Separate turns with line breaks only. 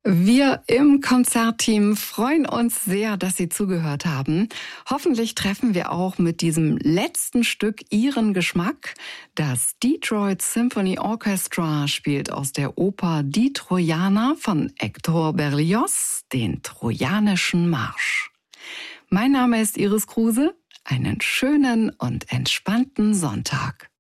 Wir im Konzertteam freuen uns sehr, dass Sie zugehört haben. Hoffentlich treffen wir auch mit diesem letzten Stück Ihren Geschmack. Das Detroit Symphony Orchestra spielt aus der Oper Die Trojaner von Hector Berlioz den Trojanischen Marsch. Mein Name ist Iris Kruse. Einen schönen und entspannten Sonntag.